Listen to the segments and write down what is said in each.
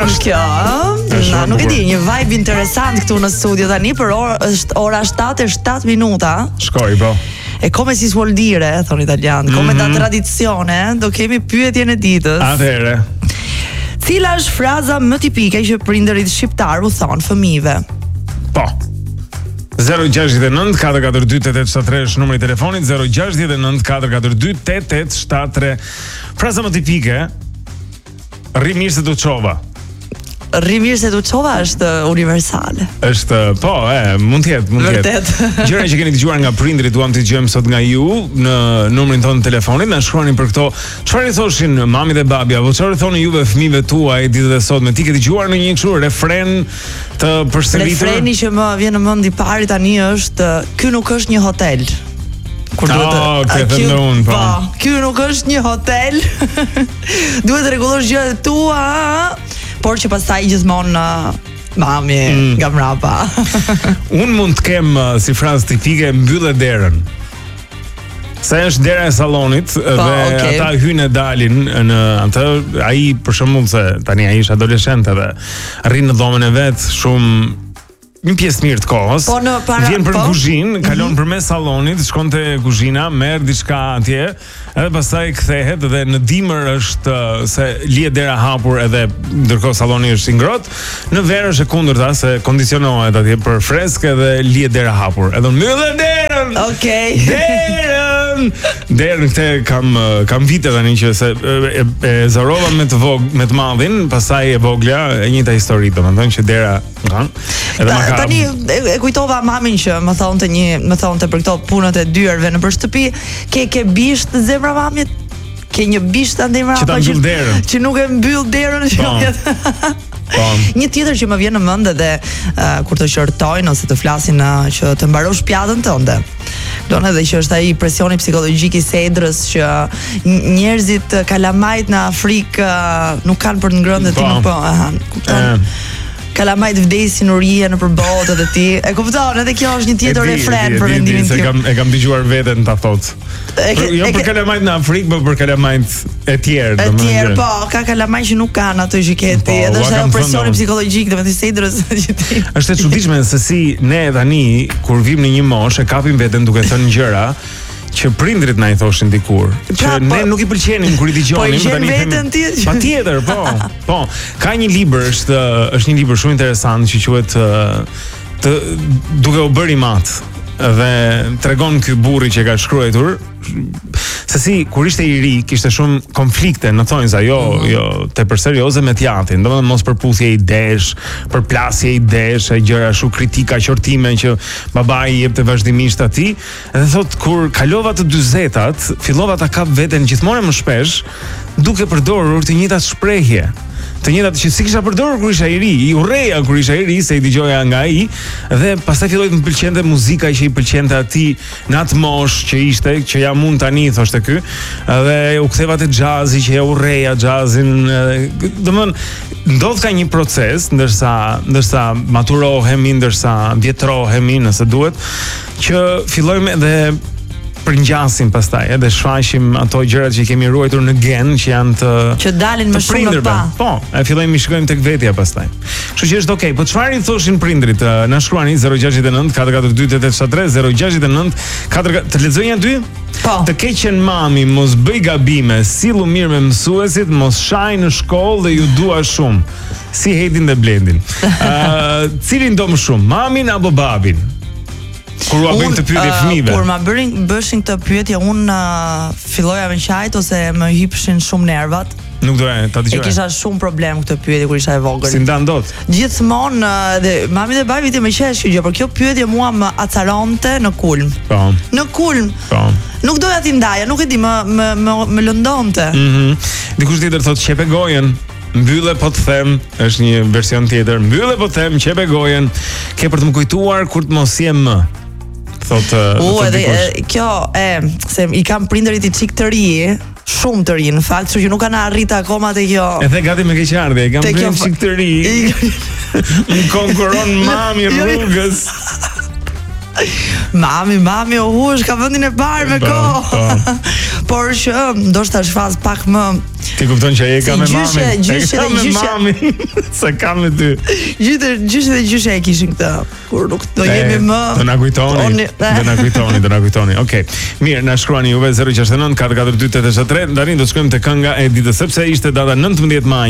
është kjo, na nuk e di, një vibe interesant këtu në studio tani, për është ora 7:07 minuta. Shkoj, po. E come si suol dire, thon italian, come da tradizione, do kemi pyetjen e ditës. Atëherë. Cila është fraza më tipike që prindërit shqiptar u thon fëmijëve? Po. 069 442 8873 është numri i telefonit, 069 442 8873. Fraza më tipike, rri mirë se du çova. Rri mirë se du çova është universale. Është, po, mund të jetë. Vërtet. Gjëra që keni dëgjuar nga prindrit duam t'i dëgjojmë sot nga ju në numrin tonë të telefonit, na shkruani për këto. Çfarë i thoshin mamit dhe babi, apo çfarë thonin juve fëmijëve tuaj ditët e sotme? Ti ke dëgjuar në një kështu refren të përsëritur? Refreni që më vjen në mend i pari tani është ky nuk është një hotel. Kur duhet po. Ky nuk është një hotel. Duhet të rregullosh gjërat tua, por që pastaj gjithmonë mami nga mrapa. Unë mund të kem si frazë tipike mbyllë derën. Sa është dera e sallonit dhe ata hyjnë e dalin në atë, ai për shembull se tani ai është adoleshent edhe rrin në dhomën e vet shumë një pjesë mirë të kohës. Vjen për kuzhinë, kalon përmes sallonit, shkon te kuzhina, merr diçka atje, edhe pastaj kthehet dhe në dimër është se lihet dera hapur edhe ndërkohë salloni është i ngrohtë, në verë është e kundërta se kondicionohet atje për freskë edhe lihet dera hapur. Edhe mbyll derën. Okej. Derën këtë kam vite tani që se e zarova me të madhin, pastaj e vogla, e njëjta histori, domethënë që dera edhe tani e kujtova mamin që më thonte për këto punët e dyerve në shtëpi, ke bisht të zemra mamit? Ke një bisht të ndemra që nuk e mbyll derën Një tjetër që më vjen në mend edhe kur të qortojnë ose të flasin që të mbarosh pjatën tënde. Don edhe që është ai presioni psikologjik i sedrës që njerëzit kalamajt në Afrikë nuk kanë për të ngrënë ti nuk po, kupton? Kalamajt vdesin urije në përbot edhe ti. E kupton, edhe kjo është një tjetër refren për mendimin tim. E kam dëgjuar veten ta thotë. Jo për kalamajt në Afrikë, por për kalamajt e tjerë. E tjerë, po, ka kalamajt që nuk kanë ato që ke ti. Edhe është ajo presioni psikologjik, domethënë sedrës që ti. Është e çuditshme se si ne tani kur vim në një moshë e kapim veten duke thënë gjëra që prindrit na i thoshin dikur, që ne nuk i pëlqenin kur i dëgjonim, tani themi. Patjetër, po. Ka një libër, është një libër shumë interesant që quhet Duke u bërë i mat. Dhe tregon ky burri që ka shkruar se si kur ishte i ri kishte shumë konflikte në thonjza, jo tepër serioze me teatrin, domethënë mos përputhje idesh, përplasje idesh, gjëra shumë kritika, qortime që babai i jepte vazhdimisht atij, dhe thot kur kalova të 40-tat, fillova ta kap veten gjithmonë më shpesh duke përdorur të njëjtat shprehje. Të njëjtat që si kisha përdorur kur isha i ri, i urreja kur isha i ri, se i dëgjoja nga ai, dhe pastaj filloi të më pëlqente muzika që i pëlqente atij në atë moshë që ishte, që jam unë tani, thoshte ky, dhe u ktheva te xhazi që e urreja xhazin, domethënë ndodh ka një proces ndërsa maturohemi, ndërsa vjetrohemi nëse duhet, që fillojmë edhe përngjasim pastaj, edhe shfaqim ato gjërat që kemi ruajtur në gen që janë që dalin më shumë më pa. Po, e fillojmë shkojmë tek vetja pastaj. Kështu që është okay. Po çfarë i thoshin prindrit? Na shkruani 069 442 8873 069 4 të lexoj një dy? Po. Të keqen mami, mos bëj gabime, sillu mirë me mësuesit, mos shaj në shkollë dhe ju dua shumë. Si Hedin dhe Blendin. Cilin do më shumë, mamin apo babin? Kur u bëjnë të pyetje fëmijëve. Kur ma bëshin këtë pyetje, unë filloja me qajt ose më hypshin shumë nervat. Nuk doja ta dëgjoj. E kisha shumë problem këtë pyetje kur isha e vogël. Si ndan dot? Gjithmonë dhe mami dhe babi më qesh kjo gjë, por kjo pyetje mua më acaronte në kulm. Po. Në kulm. Po. Nuk doja ti ndaja, nuk e di, më lëndonte. Dikush tjetër thotë qepe gojen. Mbylle po të them, është një version tjetër. Mbylle po të them, qepe gojen. Ke për të më kujtuar kur të mos jem më. Edhe kjo se i kam prindërit i çik të ri, shumë të ri në fakt, kështu që nuk kanë arritur akoma te kjo. Edhe gati me keqardhje, i kam prindërit çik të ri. Më konkuron mami rrugës. Mami o hush, ka vendin e parë me kohë. Por që ndoshta është fazë pak më Ti kupton që ai ka me mamin. Gjyshe. Sa ka me ty. Gjyshe dhe gjyshe e kishin këtë. Kur nuk do jemi më. Do na kujtoni. Okej. Mirë, na shkruani juve 069 442 883. Tani do të shkojmë te kënga e ditës sepse ishte data 19 maj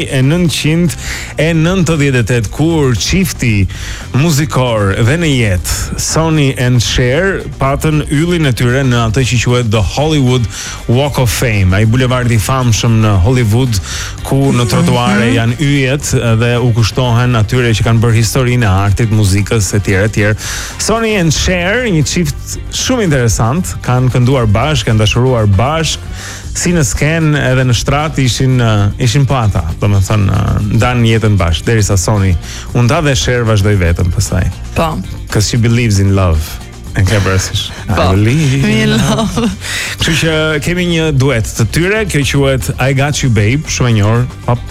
1998 kur çifti muzikor dhe në jetë Sonny and Cher patën yllin e tyre në atë që quhet The Hollywood Walk of Fame, ai bulevardi i famshëm në Hollywood ku në trotuare janë yjet dhe u kushtohen atyre që kanë bërë historinë e artit, muzikës etj. Sonny and Cher, një çift shumë interesant, kanë kënduar bashkë, kanë dashuruar bashkë, si në skenë edhe në shtrat ishin pa ata, domethënë ndan jetën bashkë derisa Sonny u nda dhe Cher vazhdoi vetëm pastaj. Po. Because she believes in love. And I believe in love. Kështu që kemi një duet të tyre, kjo quhet I Got You Babe, shumë e njohur.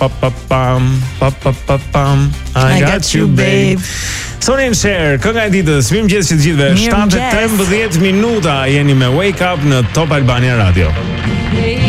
I Got You Babe. Sonny and Cher, kënga e ditës. Mirëmëngjes të gjithëve. 7:13 minuta jeni me Wake Up në Top Albania Radio.